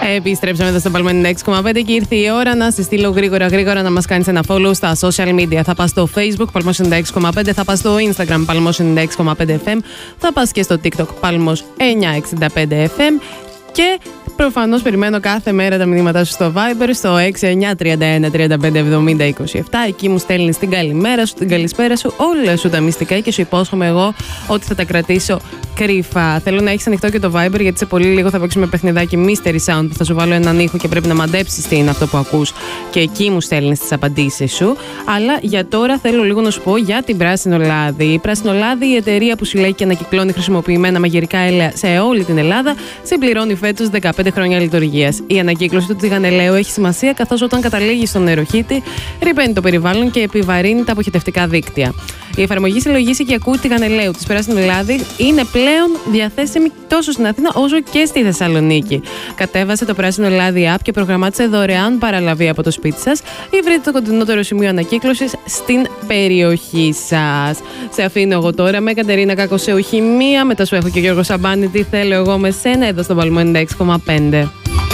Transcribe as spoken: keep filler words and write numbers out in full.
Επιστρέψαμε εδώ στο Palm ενενήντα έξι κόμμα πέντε και ήρθε η ώρα να σε στείλω γρήγορα γρήγορα να μας κάνεις ένα follow στα social media. Θα πας στο Facebook Palmos ενενήντα έξι κόμμα πέντε, θα πας στο Instagram Palmos ενενήντα έξι κόμμα πέντε εφ εμ, θα πας και στο TikTok Palmos εννιακόσια εξήντα πέντε εφ εμ και προφανώς περιμένω κάθε μέρα τα μηνύματά σου στο Viber στο έξι εννιά τρία ένα τρία πέντε εβδομήντα είκοσι επτά. Εκεί μου στέλνεις την καλημέρα σου, την καλησπέρα σου, όλα σου τα μυστικά και σου υπόσχομαι εγώ ότι θα τα κρατήσω κρύφα. Θέλω να έχεις ανοιχτό και το Viber γιατί σε πολύ λίγο θα παίξουμε παιχνιδάκι Mystery Sound που θα σου βάλω έναν ήχο και πρέπει να μαντέψεις τι είναι αυτό που ακούς και εκεί μου στέλνεις τις απαντήσεις σου. Αλλά για τώρα θέλω λίγο να σου πω για την Πράσινο Λάδι. Η Πράσινο Λάδι, η εταιρεία που συλλέγει και ανακυκλώνει χρησιμοποιημένα μαγειρικά έλαια σε όλη την Ελλάδα, συμπληρώνει φέτος δεκαπέντε χρόνια λειτουργίας. Η ανακύκλωση του τηγανελαίου έχει σημασία καθώς όταν καταλήγει στον νεροχύτη ρηπαίνει το περιβάλλον και επιβαρύνει τα αποχετευτικά δίκτυα. Η εφαρμογή συλλογής οικιακού τηγανελαίου της Πράσινου Λάδι είναι πλέον διαθέσιμη τόσο στην Αθήνα όσο και στη Θεσσαλονίκη. Κατέβασε το Πράσινο Λάδι App και προγραμμάτισε δωρεάν παραλαβή από το σπίτι σας ή βρείτε το κοντινότερο σημείο ανακύκλωσης στην περιοχή σας. Σε αφήνω εγώ τώρα με Κατερίνα Κακοσέου Χημεία, μετά σου έχω και Γιώργο Σαμπάνη. Τι θέλω εγώ με σένα εδώ στο Palm ενενήντα έξι κόμμα πέντε.